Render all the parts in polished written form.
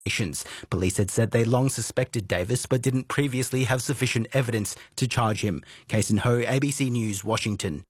Police had said they long suspected Davis but didn't previously have sufficient evidence to charge him. Kason Ho, ABC News, Washington.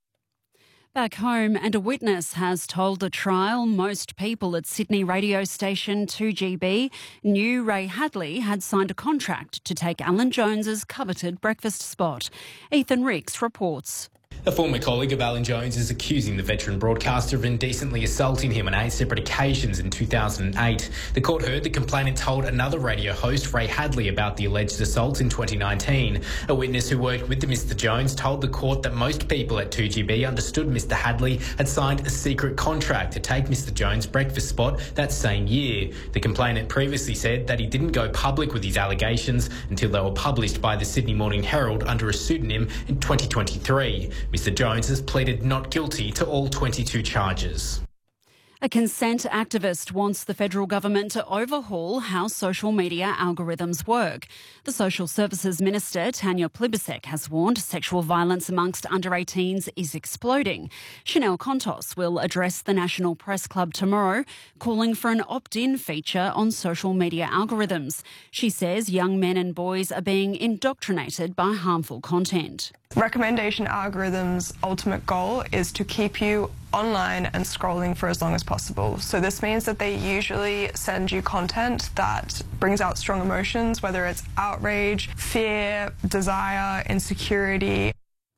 Back home, and a witness has told the trial most people at Sydney radio station 2GB knew Ray Hadley had signed a contract to take Alan Jones's coveted breakfast spot. Ethan Ricks reports. A former colleague of Alan Jones is accusing the veteran broadcaster of indecently assaulting him on 8 separate occasions in 2008. The court heard the complainant told another radio host, Ray Hadley, about the alleged assault in 2019. A witness who worked with Mr Jones told the court that most people at 2GB understood Mr Hadley had signed a secret contract to take Mr Jones' breakfast spot that same year. The complainant previously said that he didn't go public with his allegations until they were published by the Sydney Morning Herald under a pseudonym in 2023. Mr Jones has pleaded not guilty to all 22 charges. A consent activist wants the federal government to overhaul how social media algorithms work. The Social Services Minister, Tanya Plibersek, has warned sexual violence amongst under-18s is exploding. Chanel Contos will address the National Press Club tomorrow, calling for an opt-in feature on social media algorithms. She says young men and boys are being indoctrinated by harmful content. Recommendation algorithms' ultimate goal is to keep you online and scrolling for as long as possible. So this means that they usually send you content that brings out strong emotions, whether it's outrage, fear, desire, insecurity.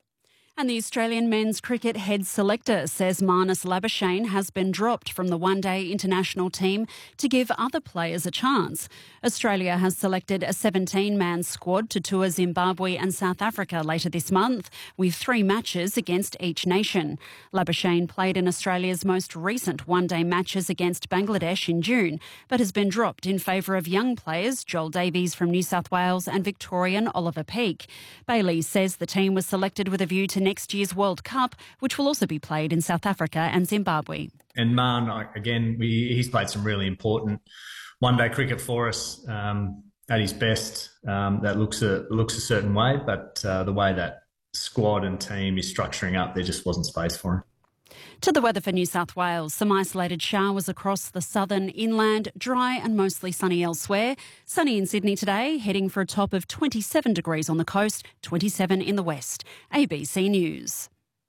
And the Australian men's cricket head selector says Marnus Labuschagne has been dropped from the one-day international team to give other players a chance. Australia has selected a 17-man squad to tour Zimbabwe and South Africa later this month, with 3 matches against each nation. Labuschagne played in Australia's most recent one-day matches against Bangladesh in June, but has been dropped in favour of young players Joel Davies from New South Wales and Victorian Oliver Peake. Bailey says the team was selected with a view to next year's World Cup, which will also be played in South Africa and Zimbabwe. And Marn, again, he's played some really important one-day cricket for us at his best. That looks a certain way, but the way that squad and team is structuring up, there just wasn't space for him. To the weather for New South Wales, some isolated showers across the southern inland, dry and mostly sunny elsewhere. Sunny in Sydney today, heading for a top of 27 degrees on the coast, 27 in the west. ABC News.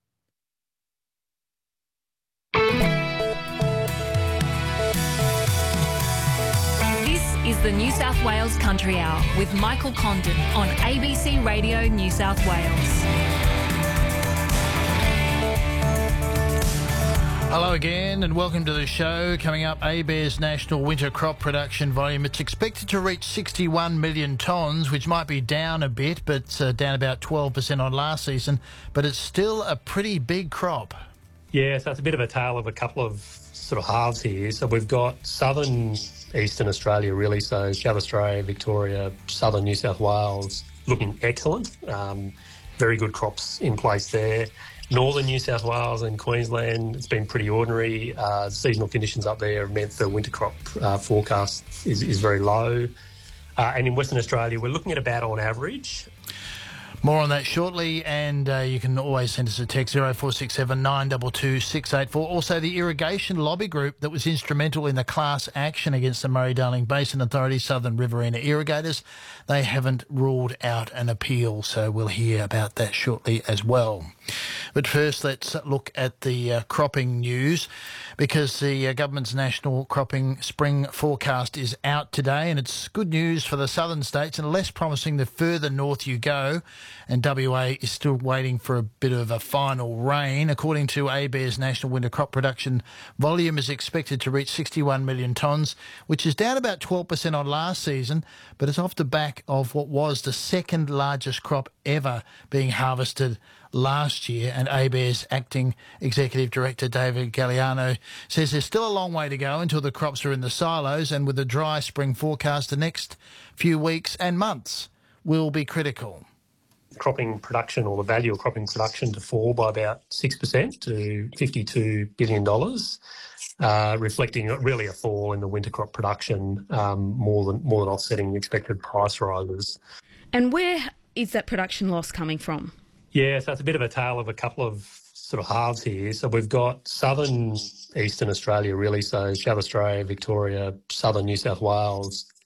This is the New South Wales Country Hour with Michael Condon on ABC Radio New South Wales. Hello again and welcome to the show. Coming up, ABARES national winter crop production volume. It's expected to reach 61 million tonnes, which might be down a bit, but down about 12% on last season. But it's still a pretty big crop. Yeah, so it's a bit of a tale of a couple of sort of halves here. So we've got southern eastern Australia really, so South Australia, Victoria, southern New South Wales looking excellent. Very good crops in place there. Northern New South Wales and Queensland, it's been pretty ordinary. Seasonal conditions up there have meant the winter crop forecast is very low. And in Western Australia, we're looking at about on average. More on that shortly, and you can always send us a text 0467 922 684. Also, the Irrigation Lobby Group that was instrumental in the class action against the Murray-Darling Basin Authority, Southern Riverina Irrigators, they haven't ruled out an appeal, so we'll hear about that shortly as well. But first, let's look at the cropping news, because the government's national cropping spring forecast is out today, and it's good news for the southern states and less promising the further north you go. And WA is still waiting for a bit of a final rain. According to ABARES national winter crop production, volume is expected to reach 61 million tonnes, which is down about 12% on last season, but it's off the back of what was the second largest crop ever being harvested last year. And ABARES acting executive director David Galliano says there's still a long way to go until the crops are in the silos, and with a dry spring forecast, the next few weeks and months will be critical. Cropping production, or the value of cropping production, to fall by about 6% to $52 billion, reflecting really a fall in the winter crop production, more than offsetting expected price rises. And where is that production loss coming from? Yeah, so it's a bit of a tale of a couple of sort of halves here. So we've got southern eastern Australia really, so South Australia, Victoria, southern New South Wales